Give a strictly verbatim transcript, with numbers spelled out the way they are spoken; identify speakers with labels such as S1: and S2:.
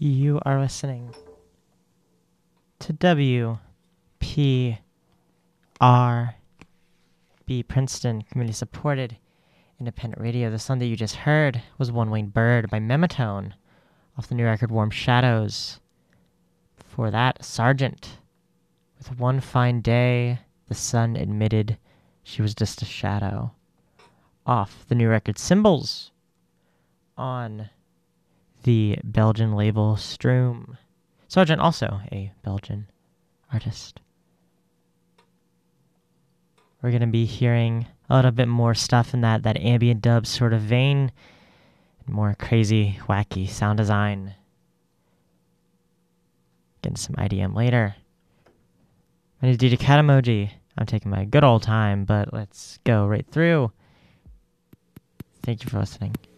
S1: You are listening to W P R B Princeton, community supported independent radio. The song that you just heard was One Winged Bird by Mematone off the new record Warm Shadows. Before that, Sargent with One Fine Day, the sun admitted she was just a shadow off the new record Symbols on the Belgian label Stroom. Sargent, also a Belgian artist. We're going to be hearing a little bit more stuff in that, that ambient dub sort of vein, and more crazy, wacky sound design. Getting some I D M later. My name is D J Cat Emoji. I'm taking my good old time, but let's go right through. Thank you for listening.